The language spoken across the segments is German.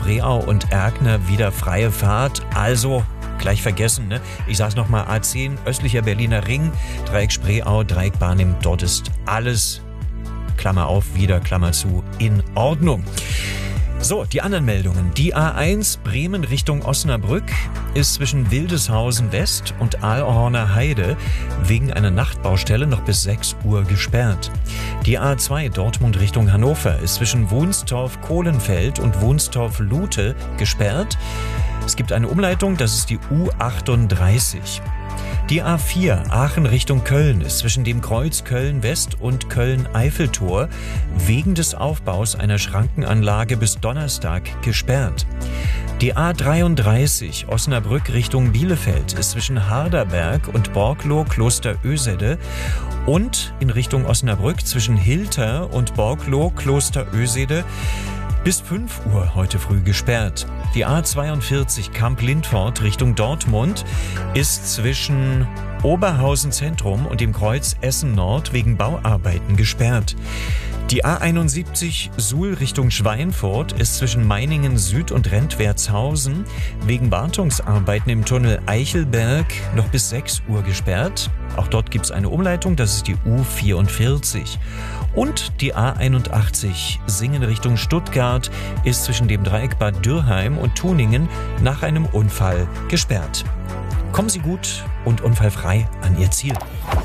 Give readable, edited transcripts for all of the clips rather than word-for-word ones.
Spreeau und Erkner wieder freie Fahrt. Also gleich vergessen, ne? Ich sag's nochmal, A10, östlicher Berliner Ring, Dreieck Spreeau, Dreieck Barnim, dort ist alles, Klammer auf, wieder Klammer zu, in Ordnung. So, die anderen Meldungen. Die A1 Bremen Richtung Osnabrück ist zwischen Wildeshausen West und Aalhorner Heide wegen einer Nachtbaustelle noch bis 6 Uhr gesperrt. Die A2 Dortmund Richtung Hannover ist zwischen Wunstorf-Kohlenfeld und Wunstorf-Lute gesperrt. Es gibt eine Umleitung, das ist die U38. Die A4 Aachen Richtung Köln ist zwischen dem Kreuz Köln-West und Köln-Eiffeltor wegen des Aufbaus einer Schrankenanlage bis Donnerstag gesperrt. Die A33 Osnabrück Richtung Bielefeld ist zwischen Harderberg und Borkloh-Klosterösede und in Richtung Osnabrück zwischen Hilter und Borkloh-Klosterösede bis 5 Uhr heute früh gesperrt. Die A42 Kamp-Lindfort Richtung Dortmund ist zwischen Oberhausen Zentrum und dem Kreuz Essen Nord wegen Bauarbeiten gesperrt. Die A71 Suhl Richtung Schweinfurt ist zwischen Meiningen Süd und Rentwertshausen wegen Wartungsarbeiten im Tunnel Eichelberg noch bis 6 Uhr gesperrt. Auch dort gibt es eine Umleitung, das ist die U44. Und die A81 Singen Richtung Stuttgart ist zwischen dem Dreieck Bad Dürrheim und Tuningen nach einem Unfall gesperrt. Kommen Sie gut und unfallfrei an Ihr Ziel.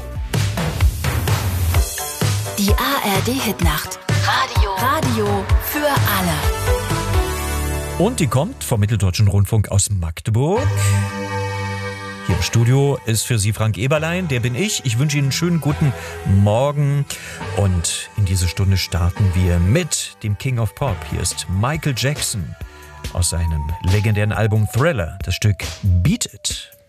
Die ARD-Hitnacht. Radio für alle. Und die kommt vom Mitteldeutschen Rundfunk aus Magdeburg. Hier im Studio ist für Sie Frank Eberlein, der bin ich. Ich wünsche Ihnen einen schönen guten Morgen. Und in diese Stunde starten wir mit dem King of Pop. Hier ist Michael Jackson aus seinem legendären Album Thriller, das Stück Beat It.